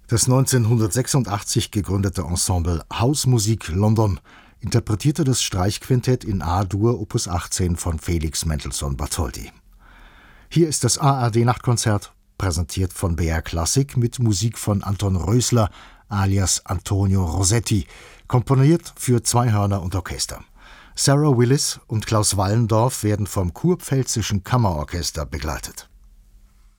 Das 1986 gegründete Ensemble Hausmusik London interpretierte das Streichquintett in A-Dur Opus 18 von Felix Mendelssohn Bartholdy. Hier ist das ARD-Nachtkonzert, präsentiert von BR Klassik mit Musik von Anton Rösler alias Antonio Rossetti, komponiert für 2 Hörner und Orchester. Sarah Willis und Klaus Wallendorf werden vom Kurpfälzischen Kammerorchester begleitet.